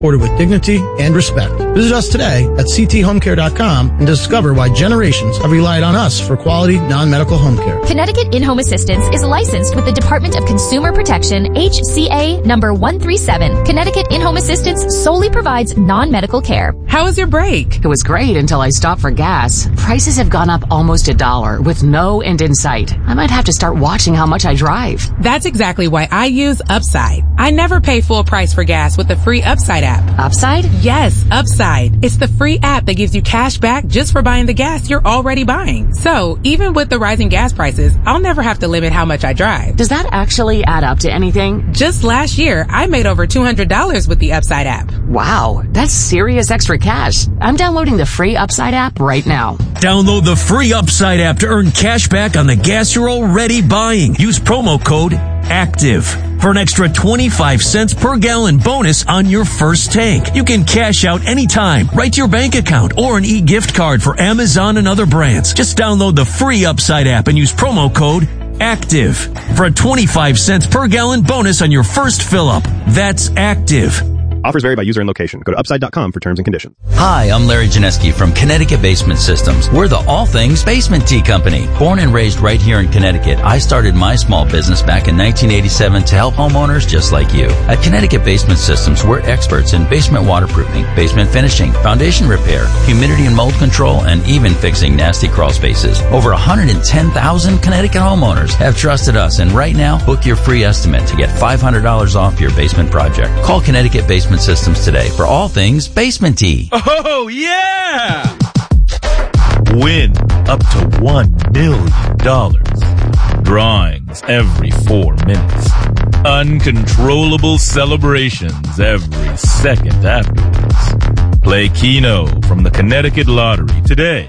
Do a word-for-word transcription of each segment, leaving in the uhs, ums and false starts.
Order with dignity and respect. Visit us today at c t home care dot com and discover why generations have relied on us for quality, non-medical home care. Connecticut In-Home Assistance is licensed with the Department of Consumer Protection, H C A number one three seven. Connecticut In-Home Assistance solely provides non-medical care. How was your break? It was great until I stopped for gas. Prices have gone up almost a dollar with no end in sight. I might have to start watching how much I drive. That's exactly why I use Upside. I never pay full price for gas with the free Upside app. Upside? Yes, Upside. It's the free app that gives you cash back just for buying the gas you're already buying. So, even with the rising gas prices, I'll never have to limit how much I drive. Does that actually add up to anything? Just last year, I made over two hundred dollars with the Upside app. Wow, that's serious extra cash. I'm downloading the free Upside app right now. Download the free Upside app to earn cash back on the gas you're already buying. Use promo code ACTIVE for an extra twenty-five cents per gallon bonus on your first tank. You can cash out anytime, right to your bank account, or an e-gift card for Amazon and other brands. Just download the free Upside app and use promo code ACTIVE for a twenty-five cents per gallon bonus on your first fill up. That's ACTIVE. Offers vary by user and location. Go to upside dot com for terms and conditions. Hi, I'm Larry Janeski from Connecticut Basement Systems. We're the all things basement tea company. Born and raised right here in Connecticut, I started my small business back in nineteen eighty-seven to help homeowners just like you. At Connecticut Basement Systems, we're experts in basement waterproofing, basement finishing, foundation repair, humidity and mold control, and even fixing nasty crawl spaces. Over one hundred ten thousand Connecticut homeowners have trusted us, and right now, book your free estimate to get five hundred dollars off your basement project. Call Connecticut Basement Systems today for all things basement tea. Oh, yeah! Win up to one million dollars. Drawings every four minutes. Uncontrollable celebrations every second afterwards. Play Keno from the Connecticut Lottery today.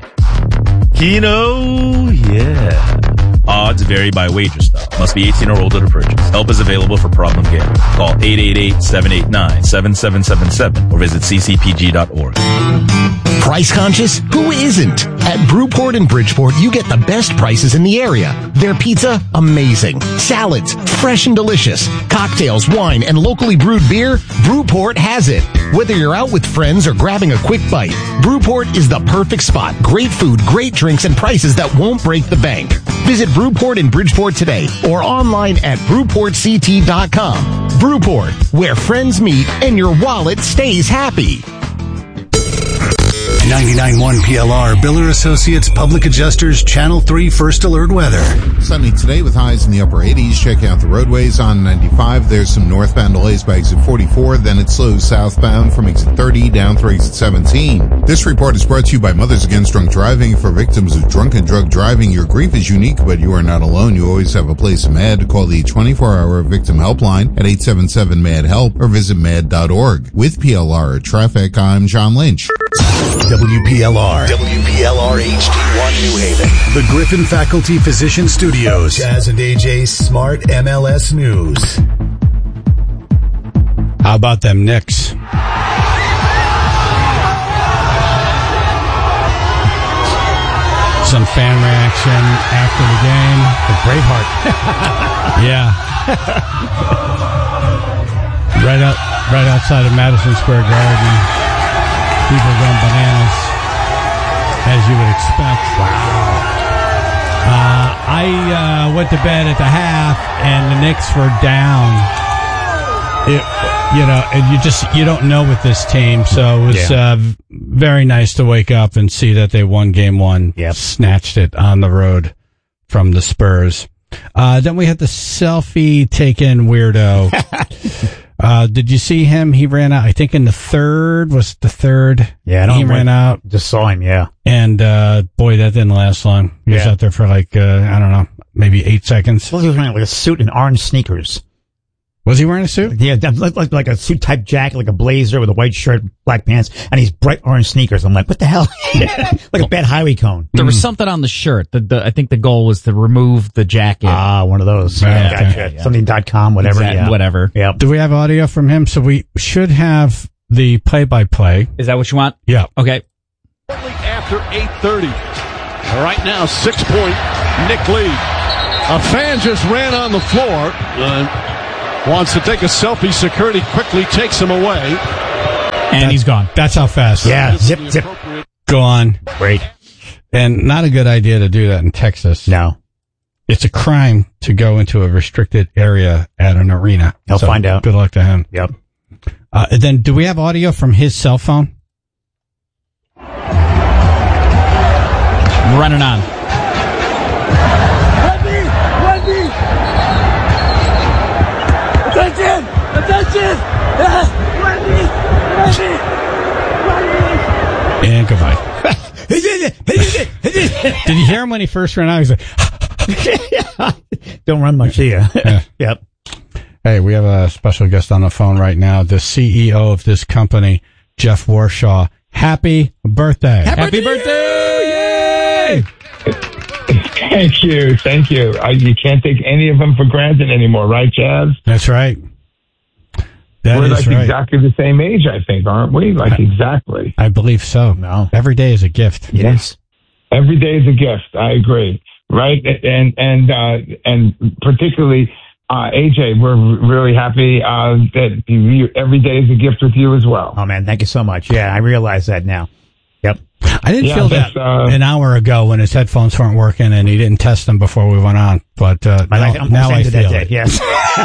Keno, yeah. Odds vary by wager style. Must be eighteen or older to purchase. Help is available for problem gambling. Call eight eight eight, seven eight nine, seven seven seven seven or visit c c p g dot org. Price conscious? Who isn't? At Brewport in Bridgeport, you get the best prices in the area. Their pizza, amazing. Salads, fresh and delicious. Cocktails, wine, and locally brewed beer, Brewport has it. Whether you're out with friends or grabbing a quick bite, Brewport is the perfect spot. Great food, great drinks, and prices that won't break the bank. Visit Brewport in Bridgeport today or online at brewport c t dot com. Brewport, where friends meet and your wallet stays happy. ninety-nine point one P L R, Biller Associates Public Adjusters, Channel three First Alert Weather. Sunny today with highs in the upper eighties. Check out the roadways on ninety-five. There's some northbound delays by exit forty-four. Then it slows southbound from exit thirty down through exit seventeen. This report is brought to you by Mothers Against Drunk Driving. For victims of drunk and drug driving, your grief is unique, but you are not alone. You always have a place M A D. Call the twenty-four hour victim helpline at eight seven seven M A D help or visit M A D dot org. With P L R Traffic, I'm John Lynch. W P L R. W P L R H D one New Haven. The Griffin Faculty Physician Studios. Jazz and A J's Smart M L S News. How about them Knicks? Some fan reaction after the game. The Braveheart. Yeah. right out, right outside of Madison Square Garden. People going bananas, as you would expect. Wow. Uh, I uh, went to bed at the half, and the Knicks were down. It, you know, and you just you don't know with this team, so it was yeah. uh, very nice to wake up and see that they won game one. Yep. Snatched it on the road from the Spurs. Uh, then we had the selfie taken weirdo. Uh, did you see him? He ran out, I think in the third, was the third? Yeah, I don't He ran out. Just saw him, yeah. And, uh, boy, that didn't last long. He was Yeah. out there for like, uh, I don't know, maybe eight seconds. Well, he was wearing like a suit and orange sneakers. Was he wearing a suit? Yeah, that looked like, like a suit type jacket, like a blazer with a white shirt, black pants, and these bright orange sneakers. I'm like, what the hell? Like a bad highway cone. There was something on the shirt. The, the, I think the goal was to remove the jacket. Ah, one of those. Yeah, Yeah, okay. gotcha. Something dot com, whatever. Exact- Yeah. Whatever. Yeah. Do we have audio from him? So we should have the play-by-play. Is that what you want? Yeah. Okay. After eight thirty. Right now, six-point Nick Lee. A fan just ran on the floor. Uh, wants to take a selfie. Security quickly takes him away. And he's gone. That's how fast. Yeah, zip, zip. Gone. Great. And not a good idea to do that in Texas. No. It's a crime to go into a restricted area at an arena. He'll So, find out. Good luck to him. Yep. Uh, and then, do we have audio from his cell phone? Running on. Wendy! Wendy! Attention! Attention! Wendy! Wendy! Wendy! And goodbye. Did you hear him when he first ran out? He's like, Don't run much, do you? Yeah. Yep. Hey, we have a special guest on the phone right now, the C E O of this company, Jeff Warshaw. Happy birthday. Happy, Happy birthday! Yay! Thank you. Thank you. I, you can't take any of them for granted anymore, right, Chaz? That's right. That We're is like right. exactly the same age, I think, aren't we? Like exactly. I believe so. No. Every day is a gift. Yes. Every day is a gift. I agree. Right. And, and, uh, and particularly, uh, A J, we're really happy, uh, that you, every day is a gift with you as well. Oh man, thank you so much. Yeah, I realize that now. Yep. I didn't Yeah, feel that that's, uh, an hour ago when his headphones weren't working and he didn't test them before we went on. But uh, I now, like, I'm now I that feel day. it. Yes.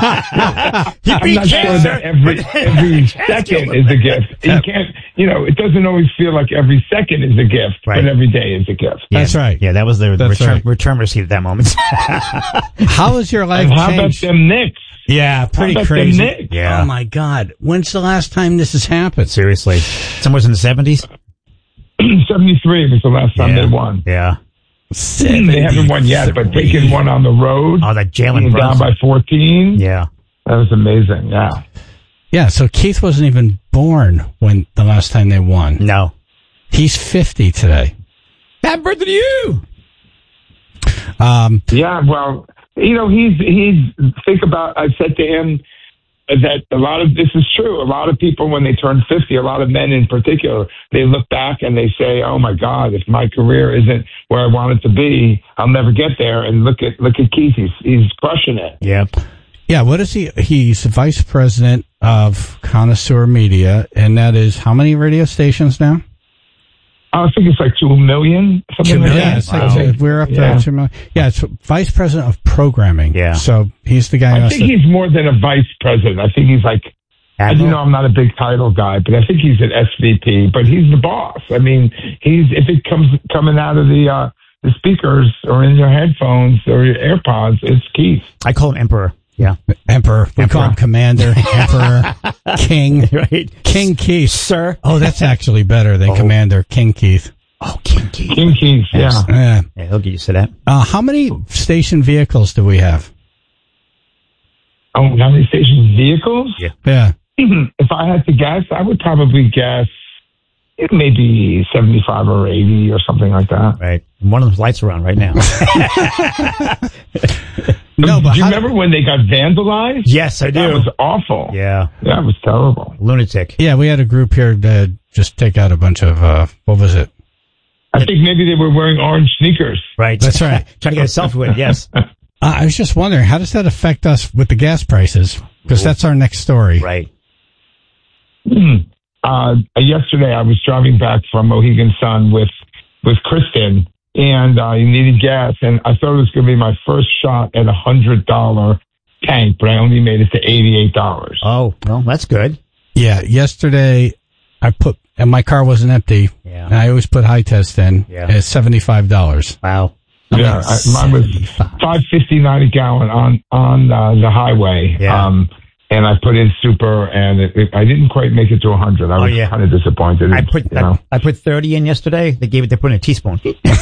I'm not sure that every every second is a gift. You can't, you know, it doesn't always feel like every second is a gift, Right. but every day is a gift. Yeah, That's right. Yeah, that was the That's return, right. return receipt at that moment. How has your life And how about changed? them Knicks? Yeah, pretty How about them crazy. Knicks? Yeah. Oh my God! When's the last time this has happened? Seriously. Somewhere in the seventies? seventy-three was the last time Yeah. they won. Yeah. They haven't won yet, but taking one on the road, Oh, that Jalen being down Brunson. by fourteen, Yeah. that was amazing. Yeah. Yeah, so Keith wasn't even born when the last time they won. No. He's fifty today. Happy birthday to you! Um, Yeah, well, you know, he's, he's, think about, I said to him that a lot of, this is true, a lot of people when they turn fifty, a lot of men in particular, they look back and they say, oh my God, if my career isn't where I want it to be, I'll never get there. And look at, look at Keith, he's, he's crushing it. Yep. yeah, what is he? He's vice president of Connoisseur Media, and that is how many radio stations now? I think it's like two million. Something Two like million? Yeah, it's like that. two- we're up Yeah. to two million. Yeah, it's vice president of programming. Yeah. So he's the guy. who I has think to- he's more than a vice president. I think he's like, and you know, I'm not a big title guy, but I think he's an S V P, but he's the boss. I mean, he's, if it comes coming out of the, uh, the speakers or in your headphones or your AirPods, it's Keith. I call him Emperor. Yeah. Emperor. We call him Commander, Emperor, King, Right. King Keith. Sir. Oh, that's actually better than Oh. Commander, King Keith. Oh, King Keith. King Keith, yeah. Yeah. Yeah, he'll get used to that. Uh, how many station vehicles do we have? Oh, how many station vehicles? Yeah. Yeah. If I had to guess, I would probably guess it may be seventy-five or eighty or something like that. Right. And one of them's lights are on right now. No, but do you how- remember when they got vandalized? Yes, I do. That was awful. Yeah. That was terrible. Lunatic. Yeah, we had a group here to just take out a bunch of, uh, what was it? I think maybe they were wearing orange sneakers. Right. That's right. Trying to get a selfie with it, yes. Uh, I was just wondering, how does that affect us with the gas prices? Because that's our next story. Right. Hmm. Uh, yesterday I was driving back from Mohegan Sun with, with Kristen and I uh, needed gas and I thought it was going to be my first shot at a hundred dollar tank, but I only made it to eighty-eight dollars. Oh, well, that's good. Yeah, yesterday I put, and my car wasn't empty. Yeah. And I always put high test in. Yeah. It's seventy-five dollars. Wow. Yeah, I, mine was five fifty-nine a gallon on, on uh, the highway. Yeah. Um, and I put in super and it, it, I didn't quite make it to a hundred. I was Oh, yeah. kind of disappointed. I put you know. I, I put thirty in yesterday. They gave it. They put in a teaspoon.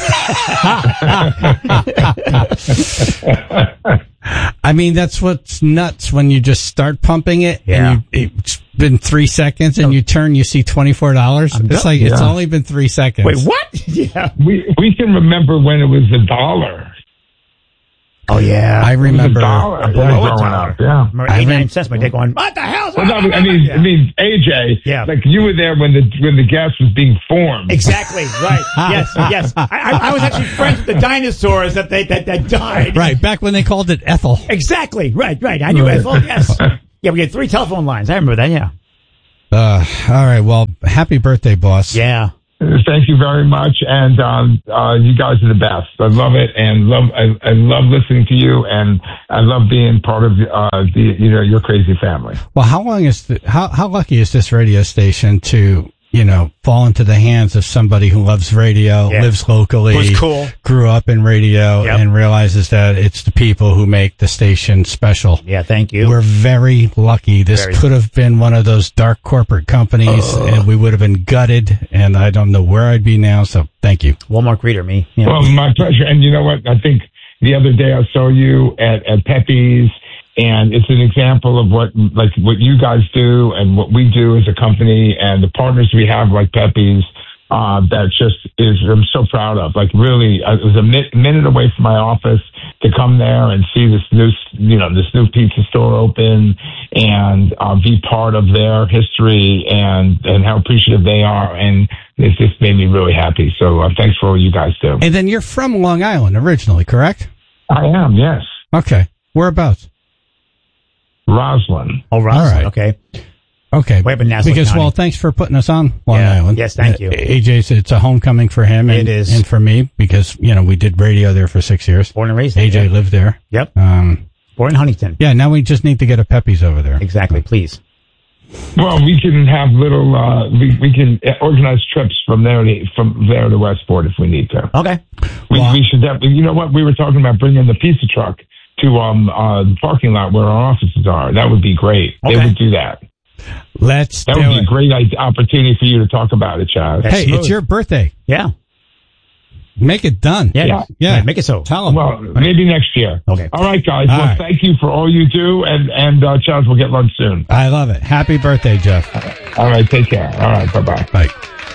I mean, that's what's nuts when you just start pumping it. Yeah. And you, it's been three seconds and you turn, you see twenty-four dollars. It's like, it's Yeah. only been three seconds. Wait, what? Yeah. We we can remember when it was a dollar. Oh yeah. I It was remember. a dollar. Below yeah, a growing dollar. up. Yeah. Remember I eighty-nine rem- cents. My dick going, what the hell's Well, no, I mean, I mean, A J. Yeah. Like you were there when the when the gas was being formed. Exactly. Right. Yes. Yes. I, I, I was actually friends with the dinosaurs that they that, that died. Right, back when they called it Ethel. Exactly. Right. Right. I knew Right. Ethel. Yes. Yeah. We had three telephone lines. I remember that. Yeah. Uh, all right, well, happy birthday, boss. Yeah. Thank you very much, and um, uh, you guys are the best. I love it, and love I, I love listening to you, and I love being part of uh, the you know your crazy family. Well, how long is the, how how lucky is this radio station to you know fall into the hands of somebody who loves radio, Yeah. lives locally, Who's cool. grew up in radio, Yep. and realizes that it's the people who make the station special. Yeah, thank you. We're very lucky. This Very. could have been one of those dark corporate companies, and we would have been gutted, and I don't know where I'd be now, so thank you. Walmart greeter, me. Yeah. Well, my pleasure. And you know what? I think the other day I saw you at, at Pepe's, and it's an example of what like what you guys do and what we do as a company, and the partners we have like Pepe's. Uh, that just is, I'm so proud of. Like, really, uh, it was a mi- minute away from my office to come there and see this new, you know, this new pizza store open and uh, be part of their history and, and how appreciative they are. And it just made me really happy. So uh, thanks for all you guys do. And then you're from Long Island originally, correct? I am, yes. Okay. Whereabouts? Roslyn. Oh, Roslyn. All right. Okay. Okay. Way up in Nassau Because, County. well, thanks for putting us on Long Yeah. Island. Yes, thank you. Uh, A J's, it's a homecoming for him. And, It is. And for me, because, you know, we did radio there for six years. Born and raised A J there. lived there. Yep. Um, Born in Huntington. yeah, now we just need to get a Pepe's over there. Exactly, please. Well, we can have little, uh, we, we can organize trips from there to, from there to Westport if we need to. Okay. We, Well, we should definitely, you know what? We were talking about bringing the pizza truck to um uh the parking lot where our offices are. That would be great. They Okay. would do that. Let's That do would be it. a great i- opportunity for you to talk about it, Chaz. That's Hey, smooth. it's your birthday. Yeah. Make it done. Yeah. Yeah. Yeah. Right, make it so. Tell them. Well, maybe next year. Okay. All right, guys. All well, right. thank you for all you do, and and uh, Chaz, we'll get lunch soon. I love it. Happy birthday, Jeff. All right, take care. All right, bye bye. Bye.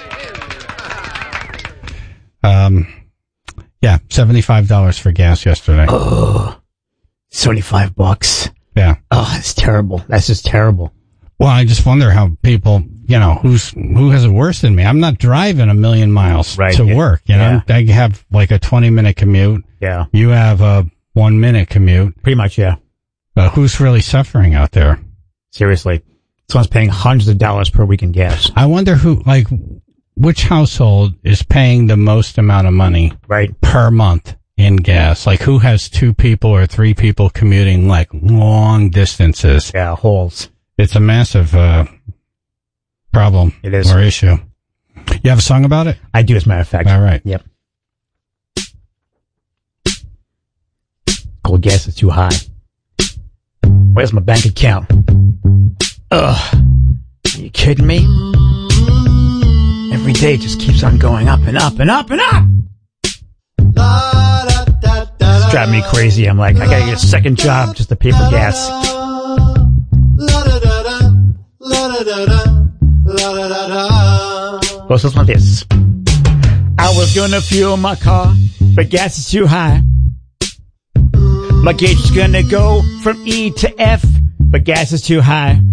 Um, yeah, seventy-five dollars for gas yesterday. Oh, seventy-five bucks. Yeah. Oh, it's terrible. That's just terrible. Well, I just wonder how people, you know, who's who has it worse than me. I'm not driving a million miles Right, to yeah. work. You know, I have like a twenty minute commute. Yeah. You have a one minute commute. Pretty much, yeah. But who's really suffering out there? Seriously. Someone's paying hundreds of dollars per week in gas. I wonder who, like, which household is paying the most amount of money Right. per month in gas? Like, who has two people or three people commuting like long distances? Yeah, holes. It's a massive uh, problem. It is. Or issue. You have a song about it? I do, as a matter of fact. All right. Yep. Cold gas is too high. Where's my bank account? Ugh. Are you kidding me? Every day it just keeps on going up and up and up and up. It's driving me crazy. I'm like, I gotta get a second job just to pay for gas. Goes something like this. I was gonna fuel my car, but gas is too high. My gauge is gonna go from E to F, but gas is too high.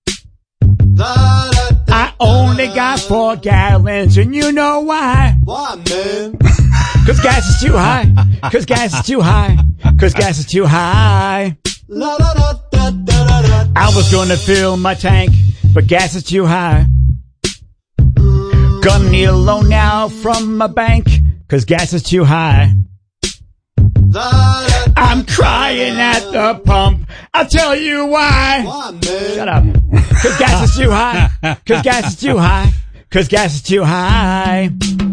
I only got four gallons, and you know why. Why, man? Cause gas is too high. Cause gas is too high. Cause gas is too high. I was gonna fill my tank, but gas is too high. Gonna need a loan now from my bank, cause gas is too high. I'm crying at the pump. I'll tell you why. Why, man? Shut up. Cause gas is too high. Cause gas is too high. Cause gas is too high.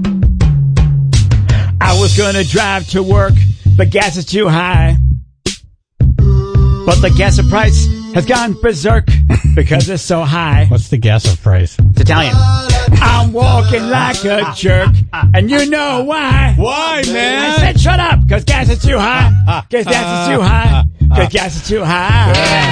I was gonna drive to work, but gas is too high. But the gas price has gone berserk because it's so high. What's the gas price? It's Italian. I'm walking like a jerk, and you know why. Why, man? I said shut up, cause gas is too high. Cause gas is too high. Cause gas is too high.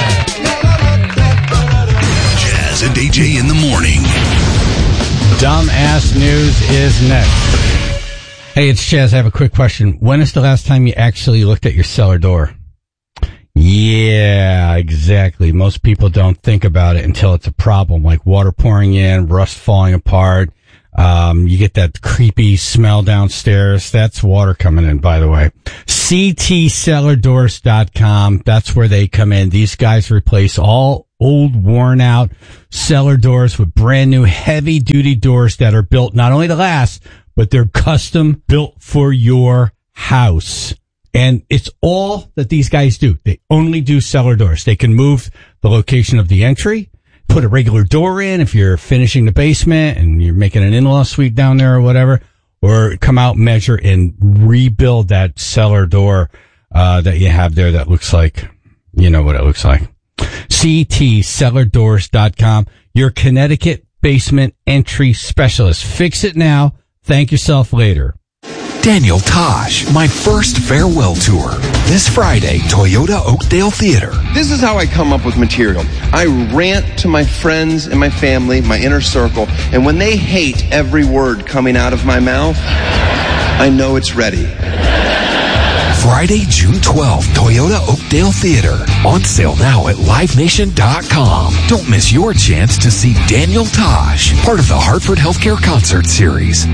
Chaz and A J in the morning. Dumbass News is next. Hey, it's Chaz. I have a quick question. When is the last time you actually looked at your cellar door? Yeah, exactly. Most people don't think about it until it's a problem, like water pouring in, rust falling apart. Um, you get that creepy smell downstairs. That's water coming in, by the way. C T cellar doors dot com. That's where they come in. These guys replace all old, worn out cellar doors with brand new heavy duty doors that are built not only to last, but they're custom built for your house. And it's all that these guys do. They only do cellar doors. They can move the location of the entry, put a regular door in if you're finishing the basement and you're making an in-law suite down there or whatever, or come out, measure, and rebuild that cellar door uh that you have there that looks like, you know what it looks like. C T cellar doors dot com, your Connecticut basement entry specialist. Fix it now. Thank yourself later. Daniel Tosh, my first farewell tour. This Friday, Toyota Oakdale Theater. This is how I come up with material. I rant to my friends and my family, my inner circle, and when they hate every word coming out of my mouth, I know it's ready. Friday, June twelfth, Toyota Oakdale Theater. On sale now at live nation dot com. Don't miss your chance to see Daniel Tosh, part of the Hartford Healthcare Concert Series.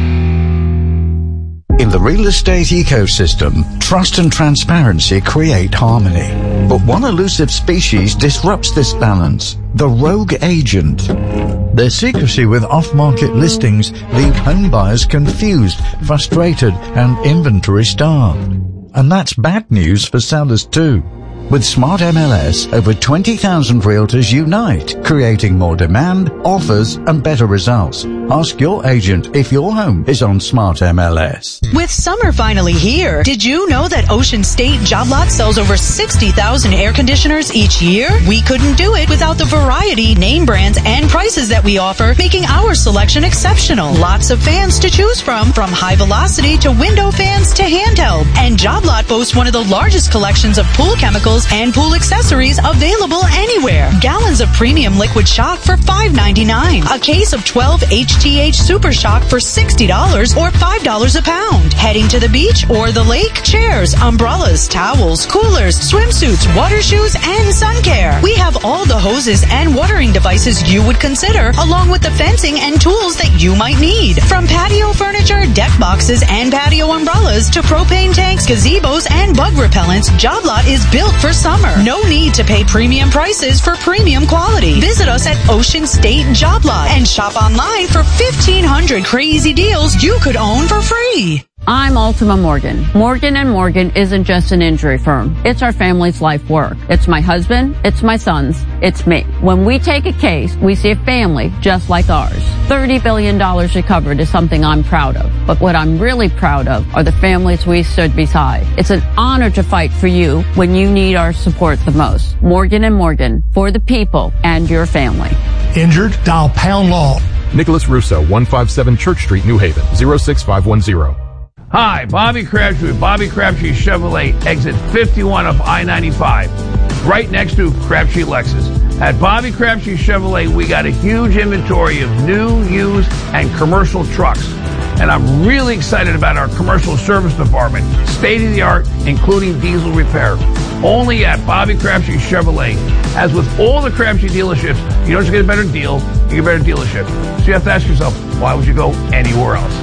In the real estate ecosystem, trust and transparency create harmony. But one elusive species disrupts this balance, the rogue agent. Their secrecy with off-market listings leave home buyers confused, frustrated, and inventory starved. And that's bad news for sellers too. With Smart M L S, over twenty thousand realtors unite, creating more demand, offers, and better results. Ask your agent if your home is on Smart M L S. With summer finally here, did you know that Ocean State Job Lot sells over sixty thousand air conditioners each year? We couldn't do it without the variety, name brands, and prices that we offer, making our selection exceptional. Lots of fans to choose from, from high velocity to window fans to handheld. And Job Lot boasts one of the largest collections of pool chemicals and pool accessories available anywhere. Gallons of premium liquid shock for five ninety-nine. A case of twelve H T H Super Shock for sixty dollars or five dollars a pound. Heading to the beach or the lake? Chairs, umbrellas, towels, coolers, swimsuits, water shoes, and sun care. We have all the hoses and watering devices you would consider, along with the fencing and tools that you might need. From patio furniture, deck boxes, and patio umbrellas to propane tanks, gazebos, and bug repellents, Job Lot is built for summer. No need to pay premium prices for premium quality. Visit us at Ocean State Job Lot and shop online for fifteen hundred crazy deals you could own for free. I'm Ultima Morgan. Morgan and Morgan isn't just an injury firm. It's our family's life work. It's my husband. It's my sons. It's me. When we take a case, we see a family just like ours. thirty billion dollars recovered is something I'm proud of. But what I'm really proud of are the families we stood beside. It's an honor to fight for you when you need our support the most. Morgan and Morgan, for the people and your family. Injured? Dial pound law. Nicholas Russo, one fifty-seven Church Street, New Haven, zero six five one zero. Hi, Bobby Crabtree, Bobby Crabtree Chevrolet, exit fifty-one of I ninety-five, right next to Crabtree Lexus. At Bobby Crabtree Chevrolet, we got a huge inventory of new, used, and commercial trucks. And I'm really excited about our commercial service department, state-of-the-art, including diesel repair. Only at Bobby Crabtree Chevrolet. As with all the Crabtree dealerships, you don't just get a better deal, you get a better dealership. So you have to ask yourself, why would you go anywhere else?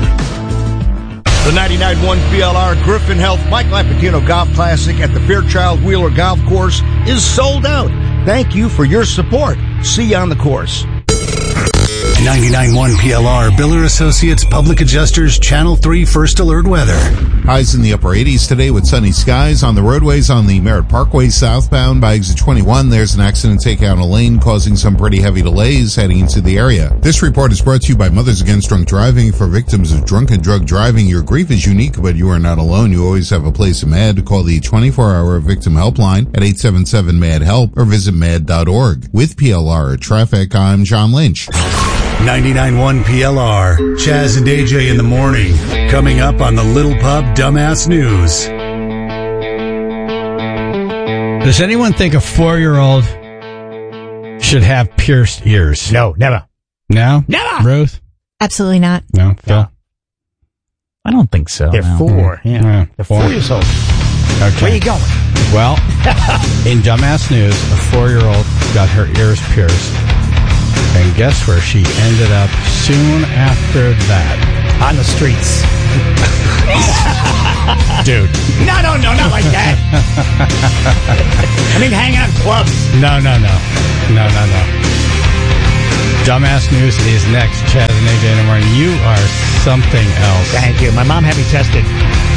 The ninety-nine point one P L R Griffin Health Mike Lapatino Golf Classic at the Fairchild Wheeler Golf Course is sold out. Thank you for your support. See you on the course. ninety-nine point one P L R, Biller Associates, Public Adjusters, Channel three First Alert Weather. Highs in the upper eighties today with sunny skies on the roadways on the Merritt Parkway southbound by exit twenty-one. There's an accident taking out a lane causing some pretty heavy delays heading into the area. This report is brought to you by Mothers Against Drunk Driving. For victims of drunk and drug driving, your grief is unique, but you are not alone. You always have a place in MAD. Call the twenty-four hour victim helpline at eight seven seven M A D HELP or visit mad dot org. With P L R Traffic, I'm John Lynch. ninety-nine point one P L R, Chaz and A J in the morning. Coming up on the Little Pub Dumbass News. Does anyone think a four-year-old should have pierced ears? No, never. No? Never! Ruth? Absolutely not. No? Phil? I don't think so. They're no. four. Yeah. Yeah, They're four, four years old. Okay. Where you going? Well, in Dumbass News, a four-year-old got her ears pierced. And guess where she ended up soon after that? On the streets. Dude. No, no, no, not like that. I mean, hang out clubs. No, no, no. No, no, no. Dumbass News is next. Chaz and A J in the morning. You are something else. Thank you. My mom had me tested.